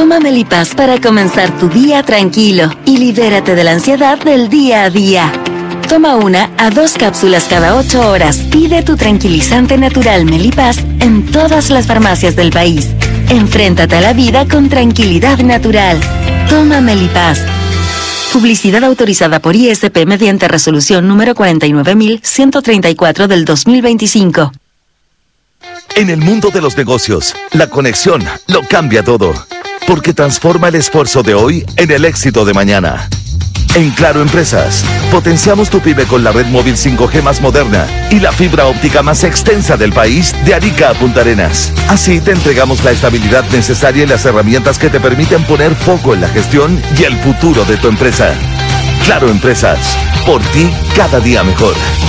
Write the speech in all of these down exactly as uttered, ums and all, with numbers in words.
Toma Melipaz para comenzar tu día tranquilo y libérate de la ansiedad del día a día. Toma una a dos cápsulas cada ocho horas. Pide tu tranquilizante natural Melipaz en todas las farmacias del país. Enfréntate a la vida con tranquilidad natural. Toma Melipaz. Publicidad autorizada por I S P mediante resolución número cuarenta y nueve mil ciento treinta y cuatro del dos mil veinticinco. En el mundo de los negocios, la conexión lo cambia todo, porque transforma el esfuerzo de hoy en el éxito de mañana. En Claro Empresas, potenciamos tu pyme con la red móvil cinco G más moderna y la fibra óptica más extensa del país, de Arica a Punta Arenas. Así te entregamos la estabilidad necesaria y las herramientas que te permiten poner foco en la gestión y el futuro de tu empresa. Claro Empresas, por ti cada día mejor.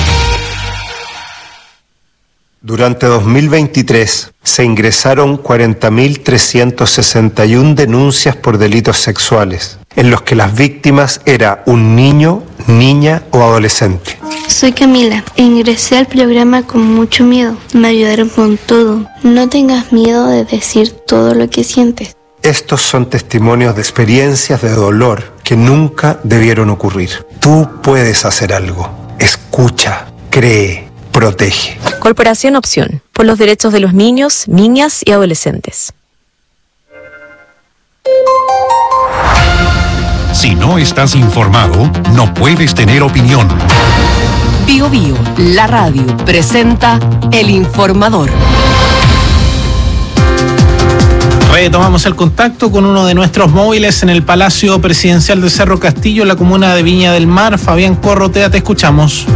Durante dos mil veintitrés se ingresaron cuarenta mil trescientas sesenta y una denuncias por delitos sexuales, en los que las víctimas era un niño, niña o adolescente. Soy Camila e ingresé al programa con mucho miedo. Me ayudaron con todo. No tengas miedo de decir todo lo que sientes. Estos son testimonios de experiencias de dolor que nunca debieron ocurrir. Tú puedes hacer algo. Escucha, cree, protege. Corporación Opción, por los derechos de los niños, niñas y adolescentes. Si no estás informado, no puedes tener opinión. Bio Bio, la radio, presenta El Informador. Retomamos el contacto con uno de nuestros móviles en el Palacio Presidencial de Cerro Castillo, en la comuna de Viña del Mar. Fabián Corrotea, te escuchamos.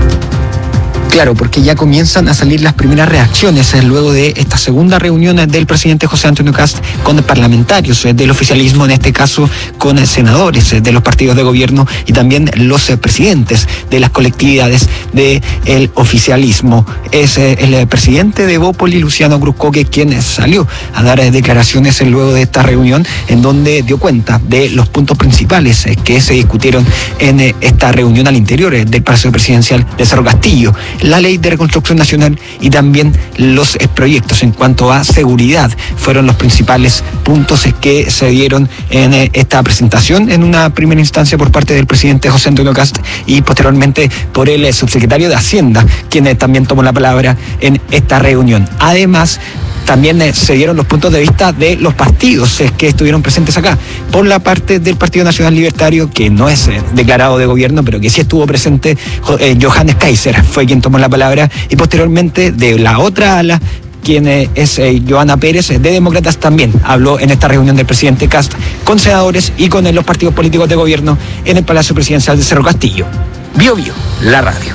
Claro, porque ya comienzan a salir las primeras reacciones eh, luego de esta segunda reunión eh, del presidente José Antonio Kast con parlamentarios eh, del oficialismo, en este caso con eh, senadores eh, de los partidos de gobierno y también los eh, presidentes de las colectividades del oficialismo. Es eh, el eh, presidente de Bópoli, Luciano Cruzcoque, quien eh, salió a dar eh, declaraciones eh, luego de esta reunión, en donde dio cuenta de los puntos principales eh, que se discutieron en eh, esta reunión al interior eh, del Palacio Presidencial de Cerro Castillo. La ley de reconstrucción nacional y también los eh, proyectos en cuanto a seguridad fueron los principales puntos eh, que se dieron en eh, esta presentación, en una primera instancia por parte del presidente José Antonio Kast y posteriormente por el eh, subsecretario de Hacienda, quien eh, también tomó la palabra en esta reunión. Además, también eh, se dieron los puntos de vista de los partidos eh, que estuvieron presentes acá. Por la parte del Partido Nacional Libertario, que no es eh, declarado de gobierno, pero que sí estuvo presente, eh, Johannes Kaiser fue quien tomó la palabra, y posteriormente de la otra ala, quien eh, es eh, Joana Pérez, eh, de Demócratas, también habló en esta reunión del presidente Kast con senadores y con eh, los partidos políticos de gobierno en el Palacio Presidencial de Cerro Castillo. Bio Bio, la radio.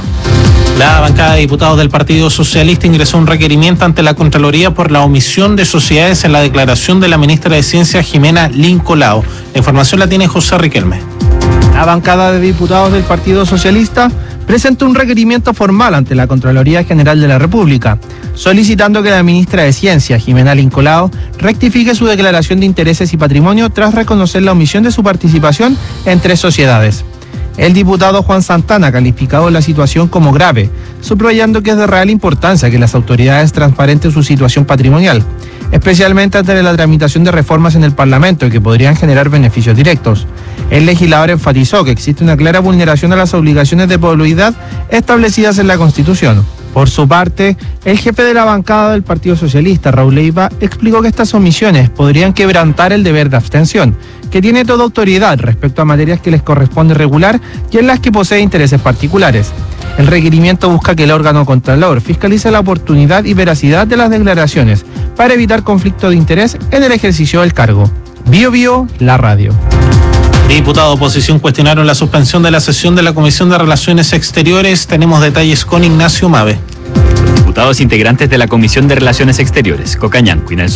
La bancada de diputados del Partido Socialista ingresó un requerimiento ante la Contraloría por la omisión de sociedades en la declaración de la ministra de Ciencia, Jimena Lincolao. La información la tiene José Riquelme. La bancada de diputados del Partido Socialista presentó un requerimiento formal ante la Contraloría General de la República, solicitando que la ministra de Ciencia, Jimena Lincolao, rectifique su declaración de intereses y patrimonio tras reconocer la omisión de su participación en tres sociedades. El diputado Juan Santana ha calificado la situación como grave, subrayando que es de real importancia que las autoridades transparenten su situación patrimonial, especialmente ante la tramitación de reformas en el Parlamento que podrían generar beneficios directos. El legislador enfatizó que existe una clara vulneración a las obligaciones de probidad establecidas en la Constitución. Por su parte, el jefe de la bancada del Partido Socialista, Raúl Leiva, explicó que estas omisiones podrían quebrantar el deber de abstención, que tiene toda autoridad respecto a materias que les corresponde regular y en las que posee intereses particulares. El requerimiento busca que el órgano contralor fiscalice la oportunidad y veracidad de las declaraciones para evitar conflicto de interés en el ejercicio del cargo. Bio Bio, la radio. Diputados de oposición cuestionaron la suspensión de la sesión de la Comisión de Relaciones Exteriores. Tenemos detalles con Ignacio Mave. Los diputados integrantes de la Comisión de Relaciones Exteriores, Cocañanco y Nelson